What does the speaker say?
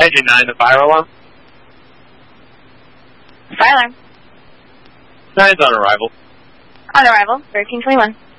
Engine 9, the fire alarm. Fire alarm. 9's on arrival. On arrival, 1321.